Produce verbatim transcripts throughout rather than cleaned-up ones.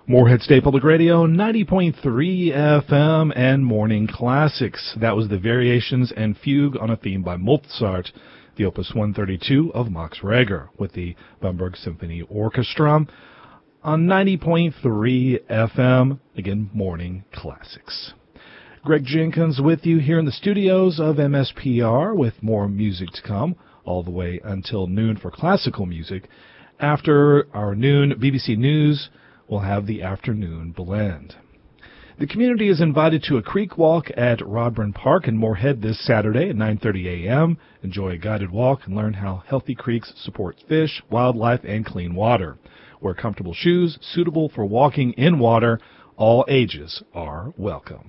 Morehead State Public Radio, ninety point three F M and Morning Classics. That was the Variations and Fugue on a Theme by Mozart, the Opus one thirty-two of Max Reger, with the Bamberg Symphony Orchestra on ninety point three F M, again, Morning Classics. Greg Jenkins with you here in the studios of M S P R with more music to come, all the way until noon for classical music. After our noon B B C News, we'll have the afternoon blend. The community is invited to a creek walk at Rodburn Park in Morehead this Saturday at nine thirty a m Enjoy a guided walk and learn how healthy creeks support fish, wildlife, and clean water. Wear comfortable shoes suitable for walking in water. All ages are welcome.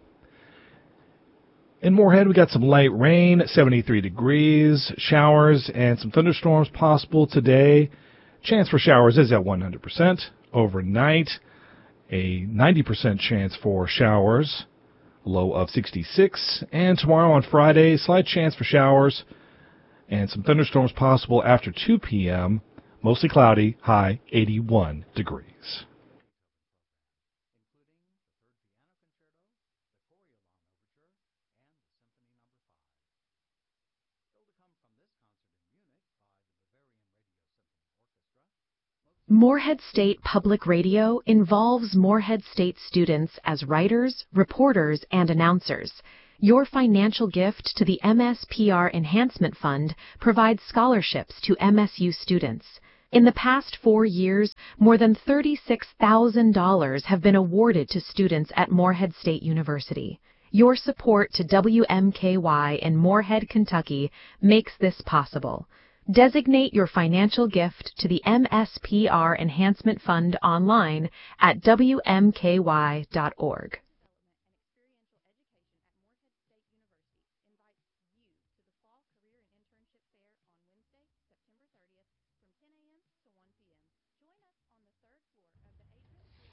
In Morehead, we got some light rain, seventy-three degrees, showers, and some thunderstorms possible today. Chance for showers is at one hundred percent. Overnight, a ninety percent chance for showers, low of sixty-six. And tomorrow on Friday, slight chance for showers and some thunderstorms possible after two p m Mostly cloudy, high eighty-one degrees. Morehead State Public Radio involves Morehead State students as writers, reporters, and announcers. Your financial gift to the M S P R Enhancement Fund provides scholarships to M S U students. In the past four years, more than thirty-six thousand dollars have been awarded to students at Morehead State University. Your support to W M K Y in Morehead, Kentucky makes this possible. Designate your financial gift to the M S P R Enhancement Fund online at W M K Y dot org.